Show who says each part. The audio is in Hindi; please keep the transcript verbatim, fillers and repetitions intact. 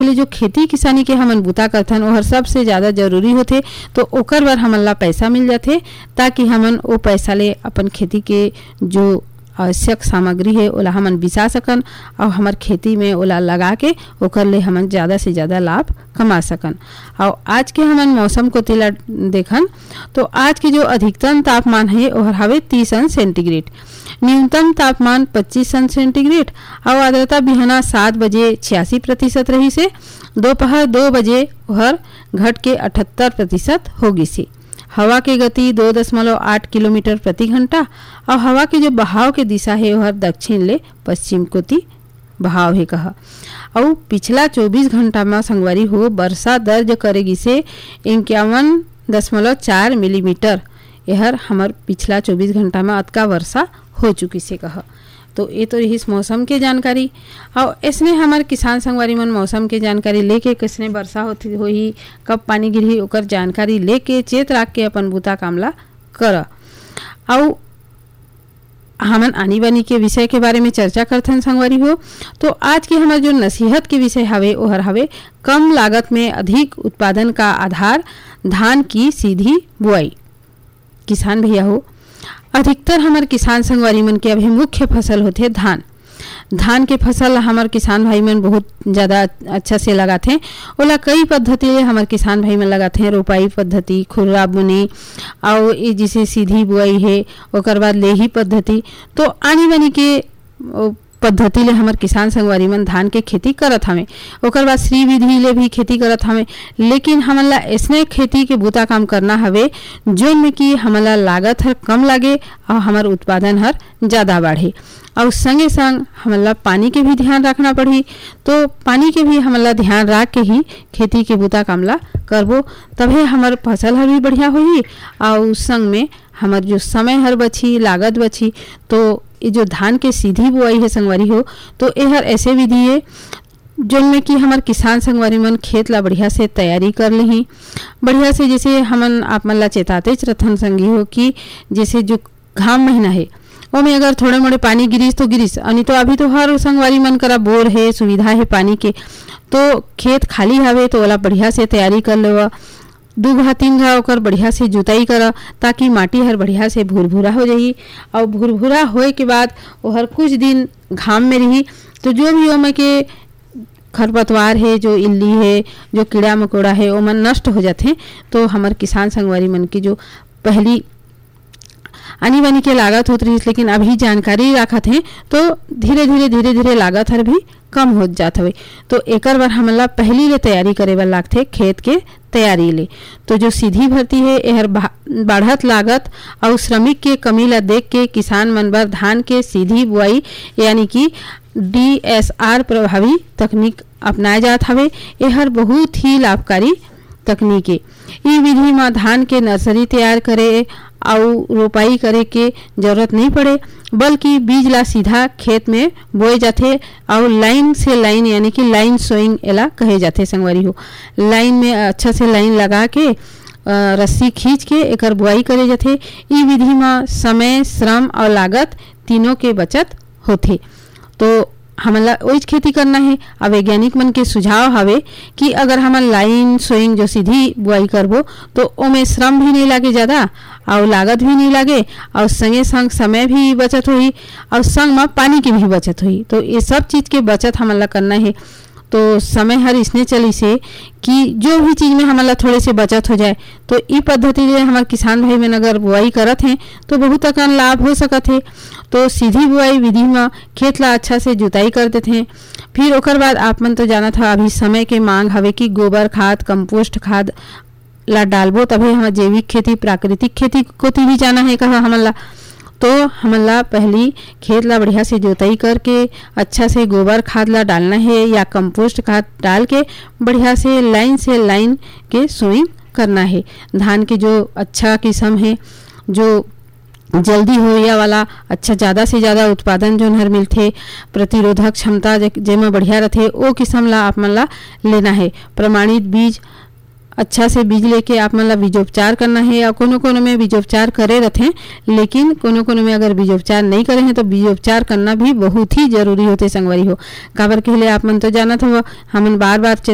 Speaker 1: लिए जो खेती किसानी के हमन बूता करथन ओहर सबसे ज़्यादा जरूरी होथे। तो ओकर बर हमन ला पैसा मिल जाथे ताकि हमन ओ पैसा ले अपन खेती के जो आवश्यक सामग्री है ओला हमन बिसा सकन और हमार खेती में ओला लगा के ओकर ले हमन ज़्यादा से ज़्यादा लाभ कमा सकन। और आज के हमन मौसम को तिला देखन तो आज के जो अधिकतम तापमान है वह हवे तीस अंश सेंटीग्रेड, न्यूनतम तापमान पच्चीस अंश सेंटीग्रेड और आर्द्रता बिहाना सात बजे छियासी प्रतिशत रही से, दोपहर दो बजे वह घट के अठहत्तर प्रतिशत होगी सी। हवा की गति दो दशमलव आठ किलोमीटर प्रति घंटा और हवा के जो बहाव के दिशा है वह दक्षिण ले पश्चिम कोती बहाव है कहा। और पिछला चौबीस घंटा में संगवारी हो वर्षा दर्ज करेगी से इक्यावन दशमलव चार मिलीमीटर यहर हमार पिछला चौबीस घंटा में अतका वर्षा हो चुकी से कहा। तो ये तो रही मौसम के जानकारी। और इसने हमारे किसान संगवारी मन मौसम के जानकारी लेके किसने वर्षा होती होही कब पानी गिरही ओकर जानकारी लेके चेत राख के अपन बूता कामला कर। और हमन आनी बानी के विषय के बारे में चर्चा करथन संगवारी हो। तो आज के हमारे जो नसीहत के विषय हवे ओहर हवे कम लागत में अधिक उत्पादन का आधार धान की सीधी बुआई। किसान भैया हो, अधिकतर हमार किसान संगवारी मन के अभी मुख्य फसल होते धान। धान के फसल हमार किसान भाई मन बहुत ज़्यादा अच्छा से लगाते हैं। ओला कई पद्धति ले हमार किसान भाई मन लगाते हैं, रोपाई पद्धति, खुर्रा बुनी और ये जैसे सीधी बुआई है ओकर बाद लेही पद्धति। तो आनी बानी के पद्धति ले हमार किसान संगवारी मन धान के खेती करत हमें, ओकर बाद श्री विधि ले भी खेती करत हमें। लेकिन हमन ला ऐसने खेती के बूता काम करना हवे जोन में कि हमन ला लागत हर कम लागे और हमार उत्पादन हर ज़्यादा बढ़े। और संगे संग हमन ला पानी के भी ध्यान रखना पड़ी। तो पानी के भी हमन ला ध्यान रख के ही खेती के बूता कामला करबो तभी हमार फसल हर भी बढ़िया होही और संग में हमार जो समय हर बची लागत बची। तो ये जो धान के सीधी बुआई है संगवारी हो तो ये हर ऐसे विधि है जिनमें कि हमार किसान संगवारी मन खेत ला बढ़िया से तैयारी कर ली बढ़िया से। जैसे हमन आप मन ला चेताते रथन संगी हो कि जैसे जो घाम महीना है वो में अगर थोड़े मोड़े पानी गिरीस तो गिरीस अनि तो अभी तो हर संगवारी मन करा बोर है सुविधा है पानी के। तो खेत खाली हवे तो ओला बढ़िया से तैयारी कर लेवा, दू घा तीन घा ओकर बढ़िया से जुताई करा ताकि माटी हर बढ़िया से भूरभूरा हो जाही। और भूरभूरा होए के बाद वो हर कुछ दिन घाम में रही तो जो भी ओमे के खरपतवार है, जो इल्ली है, जो कीड़ा मकोड़ा है वो मन नष्ट हो जाते। तो हमार किसान संगवारी मन की जो पहली आनी बानी के लागत होत रही लेकिन अभी जानकारी रखत हैं तो धीरे धीरे धीरे धीरे लागत हर भी कम हो जात हवे। तो एकर बार हमन ला पहली ले तैयारी करे बर लागथे खेत के तैयारी ले। तो जो सीधी भर्ती है यहर बढ़त लागत और श्रमिक के कमी ला देख के किसान मन बर धान के सीधी बुआई यानी कि डी एस आर प्रभावी तकनीक अपनाए जात हवे। यहर बहुत ही लाभकारी तकनीक है। ई विधि में धान के नर्सरी तैयार करे और रोपाई करे के जरूरत नहीं पड़े बल्कि बीज ला सीधा खेत में बोए जाते और लाइन से लाइन यानी कि लाइन सोइंग एला कहे जाते संगवारी हो। लाइन में अच्छा से लाइन लगा के रस्सी खींच के एकर बुआई करे जाते। ई विधि में समय, श्रम और लागत तीनों के बचत होते। तो हमन ला वही खेती करना है। अब वैज्ञानिक मन के सुझाव हवे कि अगर हमन लाइन सोइंग जो सीधी बुआई करबो तो ओमे श्रम भी नहीं लागे ज़्यादा और लागत भी नहीं लागे और संगे संग समय भी बचत हुई और संग में पानी की भी बचत हुई। तो ये सब चीज़ के बचत हमन ला करना है। तो समय हर इसने चली से कि जो भी चीज़ में हमारा थोड़े से बचत हो जाए। तो ये पद्धति ले हमारे किसान भाई में अगर बुआई करत हैं तो बहुत अकन लाभ हो सकत है। तो सीधी बुआई विधि में खेत ला अच्छा से जुताई कर देते हैं। फिर ओकर बाद आप मन तो जाना था अभी समय के मांग हवे कि गोबर खाद, कंपोस्ट खाद ला डालबो तभी हमारे जैविक खेती, प्राकृतिक खेती को भी जाना है कहा हमन ला। तो हमन ला पहली खेत ला बढ़िया से जोताई करके अच्छा से गोबर खाद ला डालना है या कंपोस्ट खाद डाल के बढ़िया से लाइन से लाइन के सोइंग करना है। धान के जो अच्छा किस्म है जो जल्दी होया वाला अच्छा ज़्यादा से ज़्यादा उत्पादन जो हर मिलते, प्रतिरोधक क्षमता जेमा बढ़िया रहते वो किस्म ला आप मन ला लेना है। प्रमाणित बीज अच्छा से बीज लेके आप मन ला बीजोपचार करना है। और कोनो कोनो में बीजोपचार करे रहते हैं लेकिन कोनो कोनो में अगर बीजोपचार नहीं करे हैं तो बीजोपचार करना भी बहुत ही जरूरी होते संगवारी हो। काबर के लिए आप मन तो जानत हो हमन बार बार